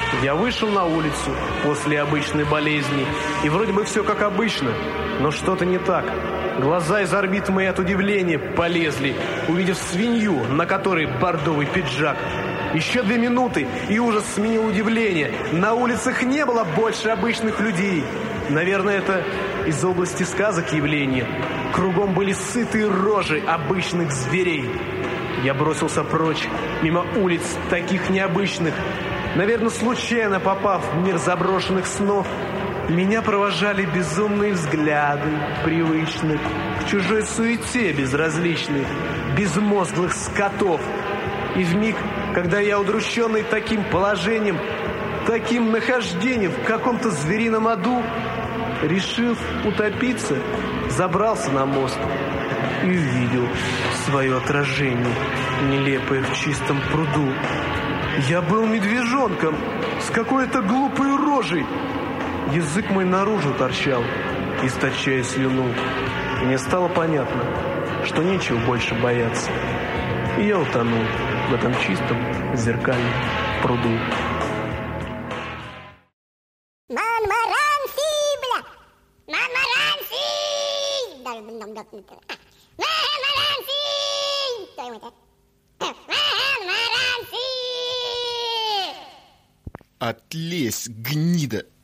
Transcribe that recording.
Я вышел на улицу после обычной болезни, и вроде бы все как обычно, но что-то не так. Глаза из орбит мои от удивления полезли, увидев свинью, на которой бордовый пиджак. Еще 2 минуты, и ужас сменил удивление. На улицах не было больше обычных людей. Наверное, это из области сказок явление. Кругом были сытые рожи обычных зверей. Я бросился прочь, мимо улиц таких необычных. Наверное, случайно попав в мир заброшенных снов, меня провожали безумные взгляды, привычных к чужой суете безразличных, безмозглых скотов. И вмиг, когда я, удрученный таким положением, таким нахождением в каком-то зверином аду, решив утопиться, забрался на мост и увидел свое отражение, нелепое в чистом пруду. Я был медвежонком с какой-то глупой рожей. Язык мой наружу торчал, источая слюну. Мне стало понятно, что нечего больше бояться. И я утонул в этом чистом зеркальном пруду. Монмаранси, бля! Отлезь, гнида!